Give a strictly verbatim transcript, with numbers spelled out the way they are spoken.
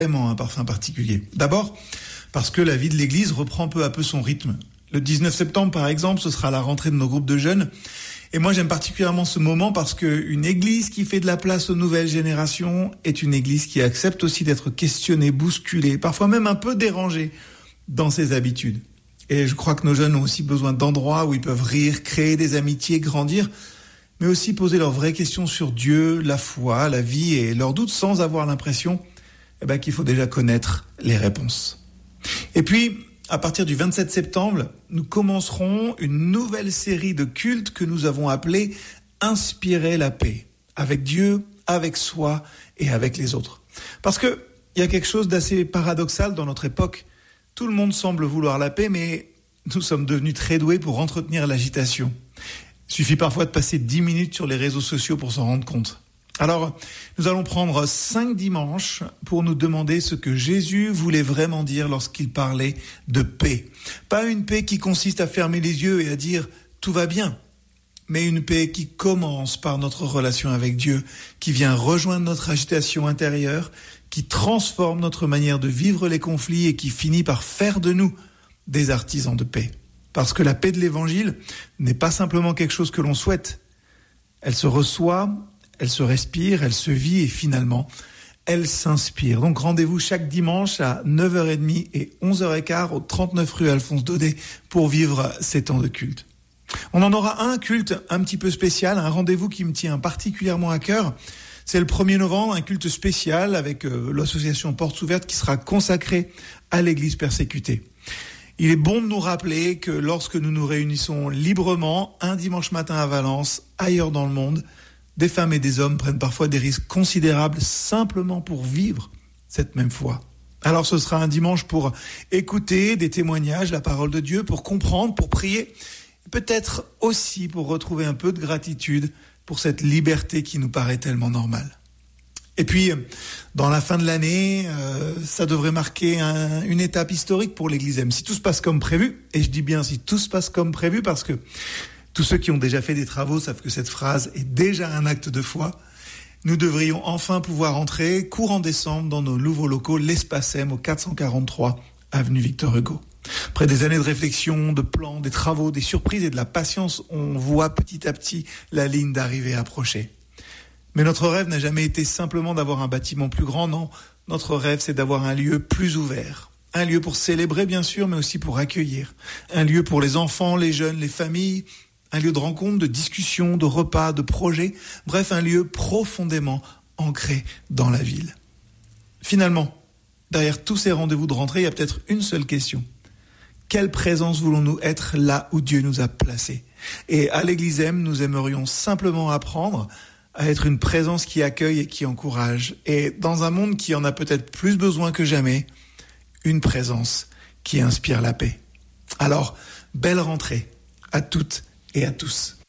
vraiment un parfum particulier. D'abord, parce que la vie de l'Église reprend peu à peu son rythme. Le dix-neuf septembre, par exemple, ce sera la rentrée de nos groupes de jeunes. Et moi, j'aime particulièrement ce moment parce qu'une Église qui fait de la place aux nouvelles générations est une Église qui accepte aussi d'être questionnée, bousculée, parfois même un peu dérangée dans ses habitudes. Et je crois que nos jeunes ont aussi besoin d'endroits où ils peuvent rire, créer des amitiés, grandir, mais aussi poser leurs vraies questions sur Dieu, la foi, la vie et leurs doutes sans avoir l'impression eh ben, qu'il faut déjà connaître les réponses. Et puis, à partir du vingt-sept septembre, nous commencerons une nouvelle série de cultes que nous avons appelée « Inspirer la paix » avec Dieu, avec soi et avec les autres. Parce qu'il y a quelque chose d'assez paradoxal dans notre époque. Tout le monde semble vouloir la paix, mais nous sommes devenus très doués pour entretenir l'agitation. Il suffit parfois de passer dix minutes sur les réseaux sociaux pour s'en rendre compte. Alors, nous allons prendre cinq dimanches pour nous demander ce que Jésus voulait vraiment dire lorsqu'il parlait de paix. Pas une paix qui consiste à fermer les yeux et à dire « tout va bien », mais une paix qui commence par notre relation avec Dieu, qui vient rejoindre notre agitation intérieure, qui transforme notre manière de vivre les conflits et qui finit par faire de nous des artisans de paix. Parce que la paix de l'Évangile n'est pas simplement quelque chose que l'on souhaite. Elle se reçoit, elle se respire, elle se vit et finalement, elle s'inspire. Donc rendez-vous chaque dimanche à neuf heures trente et onze heures quinze au trente-neuf rue Alphonse Daudet pour vivre ces temps de culte. On en aura un culte un petit peu spécial, un rendez-vous qui me tient particulièrement à cœur. C'est le premier novembre, un culte spécial avec euh, l'association Portes Ouvertes qui sera consacrée à l'Église persécutée. Il est bon de nous rappeler que lorsque nous nous réunissons librement, un dimanche matin à Valence, ailleurs dans le monde, des femmes et des hommes prennent parfois des risques considérables simplement pour vivre cette même foi. Alors ce sera un dimanche pour écouter des témoignages, la parole de Dieu, pour comprendre, pour prier, peut-être aussi pour retrouver un peu de gratitude pour cette liberté qui nous paraît tellement normale. Et puis, dans la fin de l'année, euh, ça devrait marquer un, une étape historique pour l'Église M. Si tout se passe comme prévu, et je dis bien si tout se passe comme prévu, parce que tous ceux qui ont déjà fait des travaux savent que cette phrase est déjà un acte de foi, nous devrions enfin pouvoir entrer courant décembre dans nos nouveaux locaux, l'Espace M, au quatre cent quarante-trois avenue Victor Hugo. Après des années de réflexion, de plans, des travaux, des surprises et de la patience, on voit petit à petit la ligne d'arrivée approcher. Mais notre rêve n'a jamais été simplement d'avoir un bâtiment plus grand, non. Notre rêve, c'est d'avoir un lieu plus ouvert. Un lieu pour célébrer, bien sûr, mais aussi pour accueillir. Un lieu pour les enfants, les jeunes, les familles. Un lieu de rencontre, de discussion, de repas, de projets. Bref, un lieu profondément ancré dans la ville. Finalement, derrière tous ces rendez-vous de rentrée, il y a peut-être une seule question. Quelle présence voulons-nous être là où Dieu nous a placés ? Et à l'Église M, nous aimerions simplement apprendre à être une présence qui accueille et qui encourage. Et dans un monde qui en a peut-être plus besoin que jamais, une présence qui inspire la paix. Alors, belle rentrée à toutes et à tous.